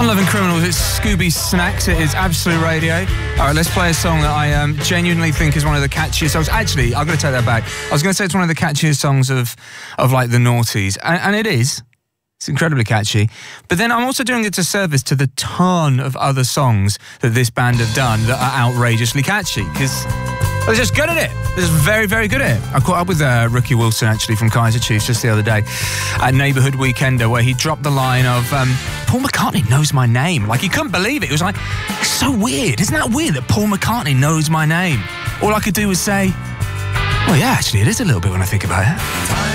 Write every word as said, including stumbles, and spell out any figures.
Fun-loving criminals, it's Scooby Snacks, it is Absolute Radio. All right, let's play a song that I um, genuinely think is one of the catchiest songs. Actually, I'm going to take that back. I was going to say it's one of the catchiest songs of, of like, the noughties, and, and it is. It's incredibly catchy. But then I'm also doing it to service to the ton of other songs that this band have done that are outrageously catchy, because they're just good at it. They're just very, very good at it. I caught up with uh, Rookie Wilson, actually, from Kaiser Chiefs just the other day at Neighbourhood Weekender, where he dropped the line of, um, Paul McCartney knows my name. Like, he couldn't believe it. It was like, it's so weird. Isn't that weird that Paul McCartney knows my name? All I could do was say, well, yeah, actually, it is a little bit when I think about it.